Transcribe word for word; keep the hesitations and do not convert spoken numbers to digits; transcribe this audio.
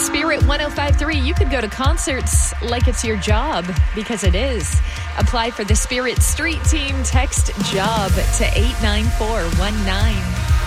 Spirit one oh five point three. You could go to concerts like it's your job, because it is. Apply for the Spirit Street Team. Text JOB to eight nine four one nine.